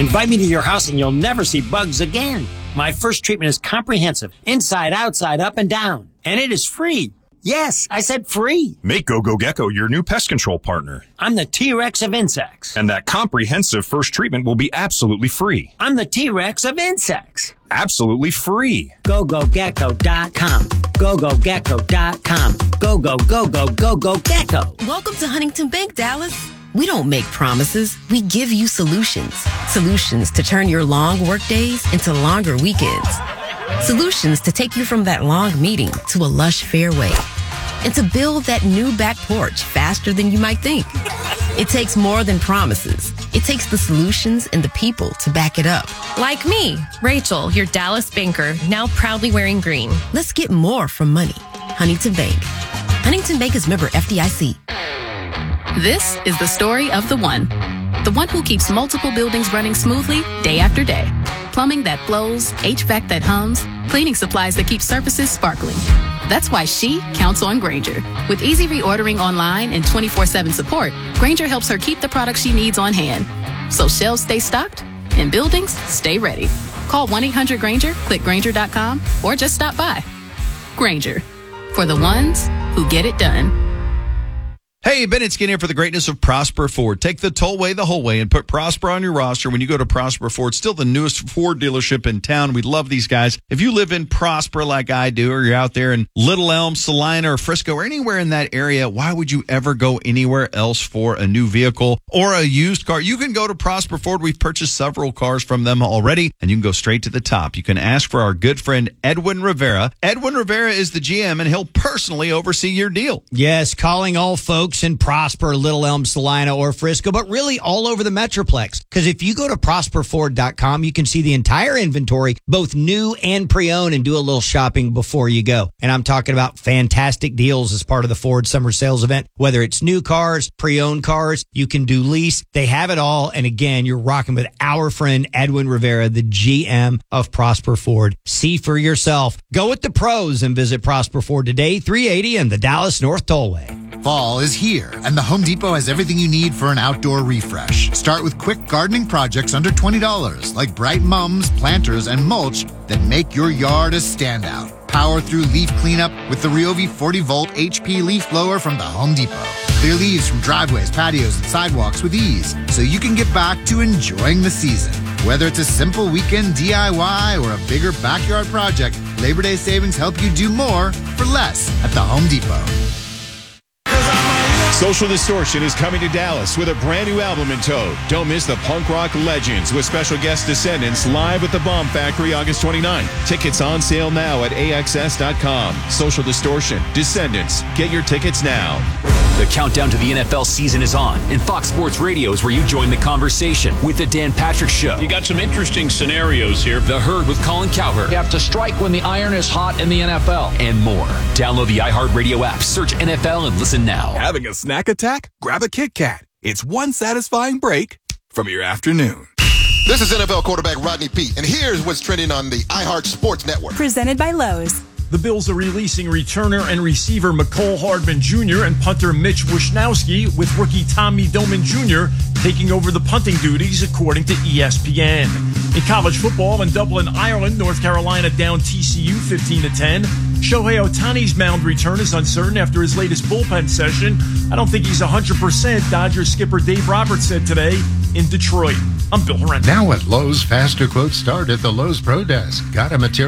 Invite me to your house and you'll never see bugs again. My first treatment is comprehensive, inside, outside, up and down. And it is free. Yes, I said free. Make GoGo Gecko your new pest control partner. I'm the T-Rex of insects. And that comprehensive first treatment will be absolutely free. I'm the T-Rex of insects. Absolutely free. GoGoGecko.com. GoGoGecko.com. Go-go-go-go-go-go-gecko. Welcome to Huntington Bank, Dallas. We don't make promises. We give you solutions. Solutions to turn your long work days into longer weekends. Solutions to take you from that long meeting to a lush fairway. And to build that new back porch faster than you might think. It takes more than promises. It takes the solutions and the people to back it up. Like me, Rachel, your Dallas banker, now proudly wearing green. Let's get more from money. Huntington Bank. Huntington Bank is member FDIC. This is the story of the one who keeps multiple buildings running smoothly day after day. Plumbing that flows, HVAC that hums, cleaning supplies that keep surfaces sparkling. That's why she counts on Grainger. With easy reordering online and 24/7 support, Grainger helps her keep the products she needs on hand. So shelves stay stocked and buildings stay ready. Call 1-800-GRAINGER, click Grainger.com, or just stop by. Grainger, for the ones who get it done. Hey, Bennett Skin here for the greatness of Prosper Ford. Take the tollway the whole way and put Prosper on your roster when you go to Prosper Ford. Still the newest Ford dealership in town. We love these guys. If you live in Prosper like I do, or you're out there in Little Elm, Salina, or Frisco, or anywhere in that area, why would you ever go anywhere else for a new vehicle or a used car? You can go to Prosper Ford. We've purchased several cars from them already, and you can go straight to the top. You can ask for our good friend Edwin Rivera. Edwin Rivera is the GM, and he'll personally oversee your deal. Yes, calling all folks in Prosper, Little Elm, Salina, or Frisco, but really all over the Metroplex. Because if you go to prosperford.com, you can see the entire inventory, both new and pre-owned, and do a little shopping before you go. And I'm talking about fantastic deals as part of the Ford Summer Sales event. Whether it's new cars, pre-owned cars, you can do lease. They have it all. And again, you're rocking with our friend Edwin Rivera, the GM of Prosper Ford. See for yourself. Go with the pros and visit Prosper Ford today, 380 and the Dallas North Tollway. Fall is here, and the Home Depot has everything you need for an outdoor refresh. Start with quick gardening projects under $20, like bright mums, planters, and mulch that make your yard a standout. Power through leaf cleanup with the Ryobi 40-volt HP leaf blower from the Home Depot. Clear leaves from driveways, patios, and sidewalks with ease, so you can get back to enjoying the season. Whether it's a simple weekend DIY or a bigger backyard project, Labor Day savings help you do more for less at the Home Depot. Social Distortion is coming to Dallas with a brand new album in tow. Don't miss the punk rock legends with special guest Descendants live at the Bomb Factory August 29th. Tickets on sale now at AXS.com. Social Distortion, Descendants. Get your tickets now. The countdown to the NFL season is on, and Fox Sports Radio is where you join the conversation with the Dan Patrick Show. You got some interesting scenarios here. The Herd with Colin Cowherd. You have to strike when the iron is hot in the NFL. And more. Download the iHeartRadio app, search NFL, and listen now. Having a snack attack? Grab a Kit Kat. It's one satisfying break from your afternoon. This is NFL quarterback Rodney Peete, and here's what's trending on the iHeart Sports Network. Presented by Lowe's. The Bills are releasing returner and receiver McCole Hardman Jr. and punter Mitch Wishnowsky, with rookie Tommy Doman Jr. taking over the punting duties, according to ESPN. In college football, in Dublin, Ireland, North Carolina down TCU 15-10. Shohei Ohtani's mound return is uncertain after his latest bullpen session. I don't think he's 100%, Dodgers skipper Dave Roberts said today in Detroit. I'm Bill Horrendous. Now at Lowe's, faster quotes start at the Lowe's Pro Desk. Got a material